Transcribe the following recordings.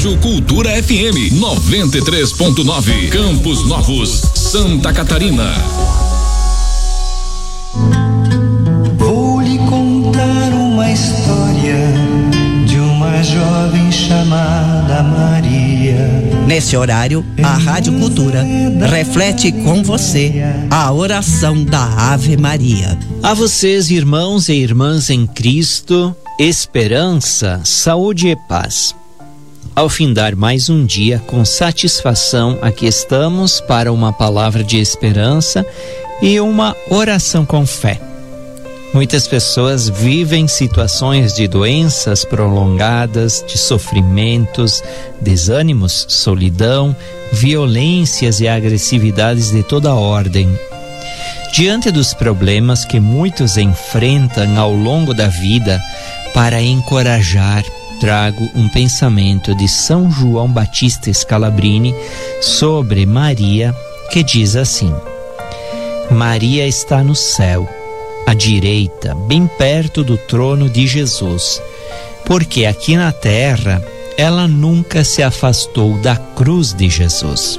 Rádio Cultura FM 93.9, Campos Novos, Santa Catarina. Vou lhe contar uma história de uma jovem chamada Maria. Nesse horário, a Rádio Cultura reflete com você a oração da Ave Maria. A vocês, irmãos e irmãs em Cristo, esperança, saúde e paz. Ao findar mais um dia, com satisfação, aqui estamos para uma palavra de esperança e uma oração com fé. Muitas pessoas vivem situações de doenças prolongadas, de sofrimentos, desânimos, solidão, violências e agressividades de toda ordem. Diante dos problemas que muitos enfrentam ao longo da vida, para encorajar, trago um pensamento de São João Batista Scalabrini sobre Maria, que diz assim: Maria está no céu, à direita, bem perto do trono de Jesus, porque aqui na terra ela nunca se afastou da cruz de Jesus.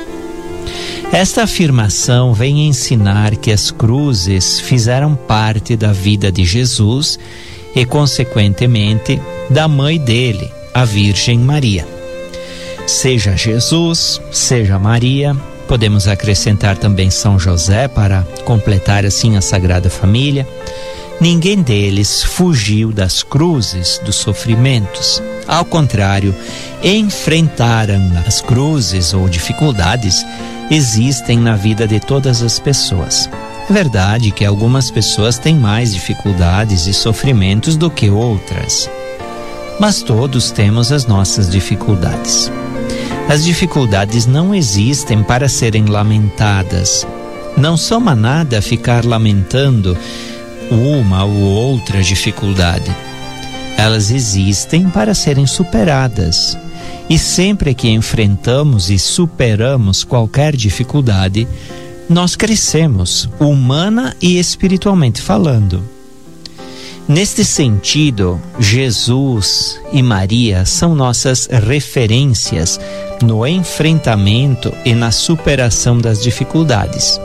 Esta afirmação vem ensinar que as cruzes fizeram parte da vida de Jesus e, consequentemente, da mãe dele, a Virgem Maria. Seja Jesus, seja Maria, podemos acrescentar também São José para completar assim a Sagrada Família. Ninguém deles fugiu das cruzes, dos sofrimentos. Ao contrário, enfrentaram as cruzes ou dificuldades existem na vida de todas as pessoas. É verdade que algumas pessoas têm mais dificuldades e sofrimentos do que outras, mas todos temos as nossas dificuldades. As dificuldades não existem para serem lamentadas. Não soma nada ficar lamentando uma ou outra dificuldade. Elas existem para serem superadas. E sempre que enfrentamos e superamos qualquer dificuldade, nós crescemos, humana e espiritualmente falando. Neste sentido, Jesus e Maria são nossas referências no enfrentamento e na superação das dificuldades.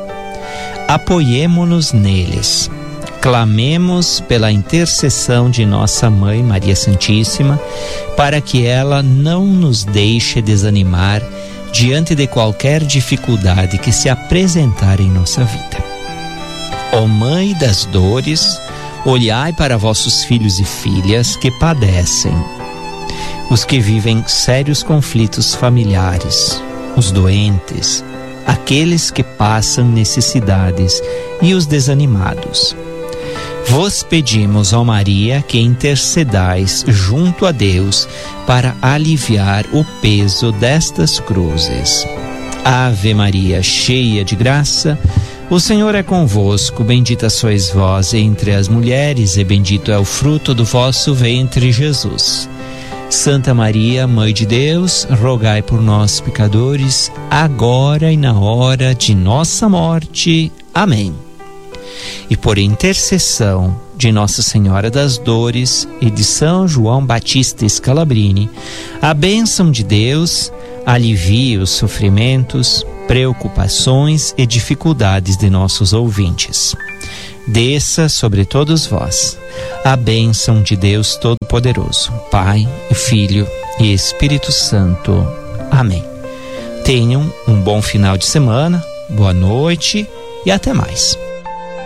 Apoiemo-nos neles. Clamemos pela intercessão de nossa Mãe Maria Santíssima, para que ela não nos deixe desanimar diante de qualquer dificuldade que se apresentar em nossa vida. Ó Mãe das dores, olhai para vossos filhos e filhas que padecem, os que vivem sérios conflitos familiares, os doentes, aqueles que passam necessidades e os desanimados. Vos pedimos, ó Maria, que intercedais junto a Deus para aliviar o peso destas cruzes. Ave Maria, cheia de graça, o Senhor é convosco, bendita sois vós entre as mulheres e bendito é o fruto do vosso ventre, Jesus. Santa Maria, Mãe de Deus, rogai por nós, pecadores, agora e na hora de nossa morte. Amém. E por intercessão de Nossa Senhora das Dores e de São João Batista Scalabrini, a bênção de Deus alivie os sofrimentos, preocupações e dificuldades de nossos ouvintes. Desça sobre todos vós a bênção de Deus Todo-Poderoso, Pai, Filho e Espírito Santo. Amém. Tenham um bom final de semana, boa noite e até mais.